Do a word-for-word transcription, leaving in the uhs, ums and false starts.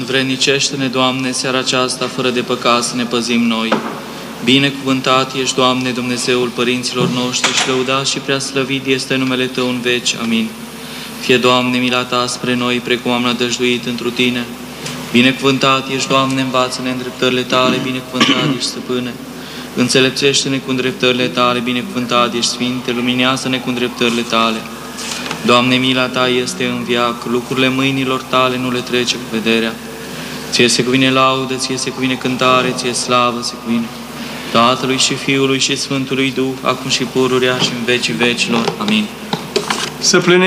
Învrednicește-ne, Doamne, seara aceasta, fără de păcat, să ne păzim noi. Binecuvântat ești, Doamne, Dumnezeul părinților noștri și lăudat și prea slăvit este numele Tău în veci. Amin. Fie, Doamne, mila Ta spre noi, precum am nădăjduit întru Tine. Binecuvântat ești, Doamne, învață-ne îndreptările Tale, binecuvântat ești, Stăpâne. Înțelepțește-ne cu îndreptările Tale, binecuvântat ești, Sfinte, luminează-ne cu îndreptările Tale. Doamne, mila Ta este în veac, lucrurile mâinilor Tale nu le trece cu vederea. Ție se cuvine laudă, Ție se cuvine cântare, Ție slavă se cuvine Tatălui și Fiului și Sfântului Duh, acum și pururea și în vecii vecilor. Amin. Să plâne